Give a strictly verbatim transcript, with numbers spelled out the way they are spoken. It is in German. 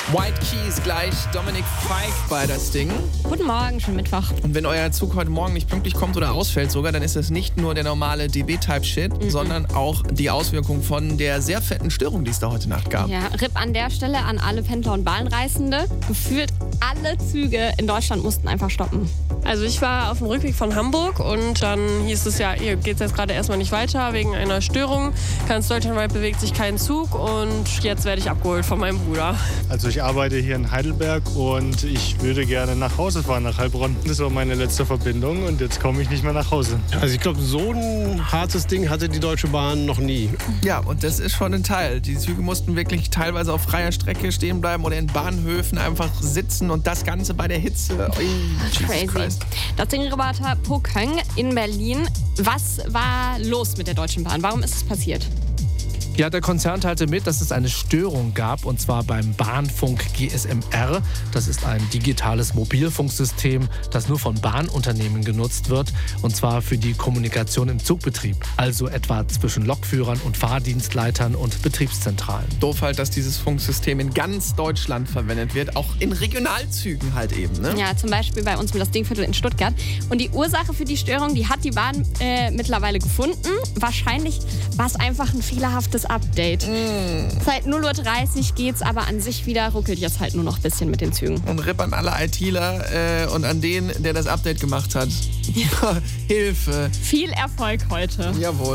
White Keys gleich, Dominic Fike bei das Ding. Guten Morgen, schönen Mittwoch. Und wenn euer Zug heute Morgen nicht pünktlich kommt oder ausfällt sogar, dann ist das nicht nur der normale D B-Type-Shit, mhm. sondern auch die Auswirkung von der sehr fetten Störung, die es da heute Nacht gab. Ja, R I P an der Stelle an alle Pendler und Bahnreisende. Gefühlt alle Züge in Deutschland mussten einfach stoppen. Also ich war auf dem Rückweg von Hamburg und dann hieß es ja, hier geht es jetzt gerade erstmal nicht weiter wegen einer Störung. Ganz deutschlandweit bewegt sich kein Zug und jetzt werde ich abgeholt von meinem Bruder. Also ich arbeite hier in Heidelberg und ich würde gerne nach Hause fahren, nach Heilbronn. Das war meine letzte Verbindung und jetzt komme ich nicht mehr nach Hause. Also ich glaube, so ein hartes Ding hatte die Deutsche Bahn noch nie. Ja, und das ist schon ein Teil. Die Züge mussten wirklich teilweise auf freier Strecke stehen bleiben oder in Bahnhöfen einfach sitzen und das Ganze bei der Hitze. Ui, Crazy. Christ. Das Ding-Reporter Puköng in Berlin. Was war los mit der Deutschen Bahn? Warum ist es passiert? Ja, der Konzern teilte mit, dass es eine Störung gab, und zwar beim Bahnfunk G S M R. Das ist ein digitales Mobilfunksystem, das nur von Bahnunternehmen genutzt wird, und zwar für die Kommunikation im Zugbetrieb, also etwa zwischen Lokführern und Fahrdienstleitern und Betriebszentralen. Doof halt, dass dieses Funksystem in ganz Deutschland verwendet wird, auch in Regionalzügen halt eben, ne? Ja, zum Beispiel bei uns im Das Dingviertel in Stuttgart. Und die Ursache für die Störung, die hat die Bahn äh, mittlerweile gefunden. Wahrscheinlich war es einfach ein fehlerhaftes Update. Mm. Seit null Uhr dreißig geht's aber an sich wieder, ruckelt jetzt halt nur noch ein bisschen mit den Zügen. Und R I P an alle ITler äh, und an den, der das Update gemacht hat. Ja. Hilfe. Viel Erfolg heute. Jawohl.